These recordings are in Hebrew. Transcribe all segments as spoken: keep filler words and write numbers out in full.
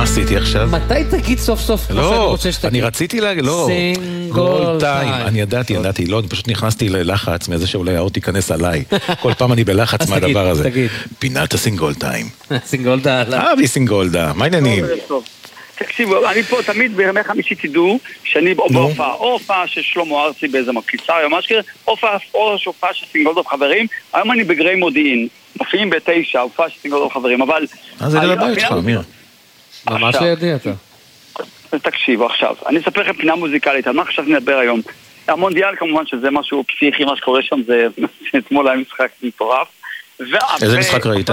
עשיתי עכשיו? מתי תגיד סוף סוף? לא, אני רציתי להגיד, לא. סינגל טיים. אני ידעתי, ידעתי, לא, אני פשוט נכנסתי ללחץ מאיזה שאולי האוט ייכנס עליי. כל פעם אני בלחץ מהדבר הזה. פינת הסינגל טיים. סינגולדה. אבי סינגולדה, מה העניינים? תקשיבו, אני פה תמיד בימי חמישי תדעו שאני בהופעה, או הופעה של שלמה ארצי באיזה מקיצר, או משהו כזה, או הופעה של סינגולדוב חברים, היום אני בגרי מודיעין, מופיעים בתשע, הופעה של סינגולדוב חברים, אבל... אז זה לדבר איתך, אמיר. ממש לידי אתה. תקשיבו, עכשיו, אני אספר לכם פינה מוזיקלית, על מה חשבתי לדבר היום? המונדיאל כמובן שזה משהו פסיכי, מה שקורה שם זה אתמול היה משחק מטורף. איזה משחק ראית?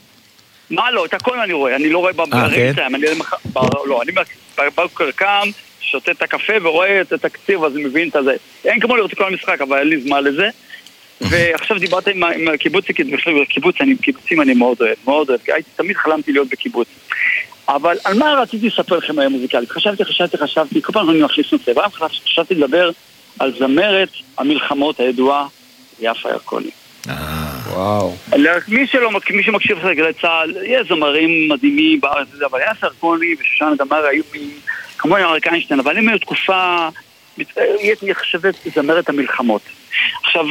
מה לא, את הכל אני רואה, אני לא רואה ברגעים שלהם, אני לא, אני בקרקם, שותה את הקפה ורואה את התקציר, אז אני מבין את זה. אין כמו לראות כל המשחק, אבל אין לי זמן לזה. ועכשיו דיברת עם הקיבוצים, קיבוצים אני מאוד אוהב, מאוד אוהב, הייתי תמיד חלמתי להיות בקיבוץ. אבל על מה רציתי לספר לכם היום מוזיקלית? חשבתי, חשבתי, חשבתי, כל פעם אני מכניס נושא, והיום חשבתי לדבר על זמרת המלחמות הידועה, יפה ירקוני. וואו. מי שלא, מי שמקשיב לגלי צה"ל, יש זמרים מדהימים בארץ הזה, אבל יפה ירקוני ושושנה דמארי היו כמוני אריק איינשטיין, אבל הם היו תקופה, יש נחשבת זמרת המלחמות. עכשיו,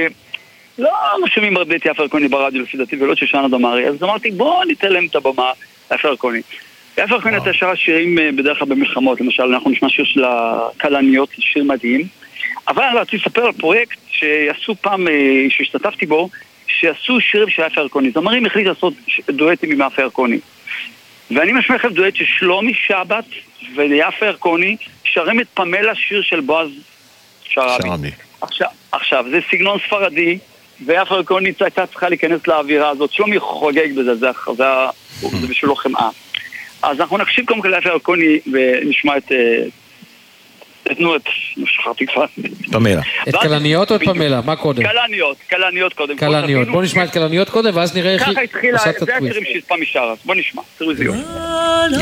לא משומעים הרבה את יפה ירקוני ברדיו לפי דעתי, ולא שושנה דמארי, אז אמרתי, בואו ניתן להם את הבמה יפה ירקוני. יפה ירקוני הייתה שרה שירים בדרך כלל במלחמות, למשל אנחנו נשמע שיר של הכלניות, שיר מדהים, אבל רציתי לספר על פרויקט שעשו פעם, שהשתתפתי בו, שעשו שירים של יפה ירקוני. זמרים החליט לעשות דואטים עם יפה ירקוני. ואני משמע לכם דואט של שלומי שבת ויפה ירקוני, שרים את פמלה שיר של בועז שרעבי. עכשיו, עכשיו, זה סגנון ספרדי, ויפה ירקוני הייתה צריכה להיכנס לאווירה הזאת. שלומי חוגג בזה, זה, זה, זה בשבילו חמאה. אז אנחנו נקשיב קודם כל יפה ירקוני ונשמע את... תתנו את... שכחתי כבר. פמלה. את כלניות או את פמלה? מה קודם? כלניות, כלניות קודם. כלניות. בוא נשמע את כלניות קודם, ואז נראה איך... ככה התחילה, זה השירים שהספה משאר, בוא נשמע. תראו איזה יום.